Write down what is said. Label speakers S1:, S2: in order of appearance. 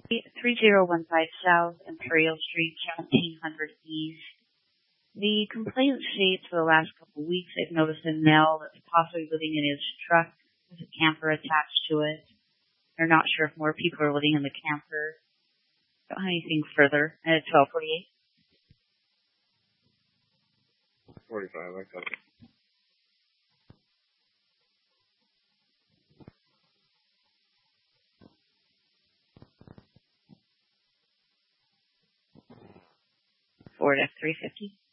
S1: 3015 South Imperial Street, 1700 East. The complainant states for the last couple of weeks they've noticed a male that's possibly living in his truck with a camper attached to it. They're not sure if more people are living in the camper. Don't have anything further. And it's 12:48.
S2: 45, I got it.
S1: Ford F-350.